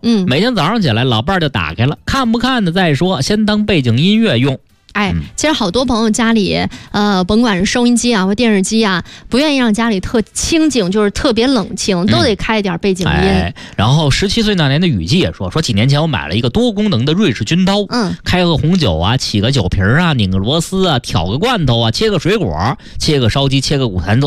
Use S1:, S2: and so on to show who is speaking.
S1: 每天早上起来，老伴儿就打开了，看不看的再说，先当背景音乐用。
S2: 其实好多朋友家里，甭管是收音机啊或电视机啊，不愿意让家里特清静，就是特别冷清，都得开一点背景音。
S1: 然后17岁那年的雨季也说几年前我买了一个多功能的瑞士军刀，开个红酒啊，起个酒瓶啊，拧个螺丝啊，挑个罐头啊，切个水果，切个烧鸡，切个午餐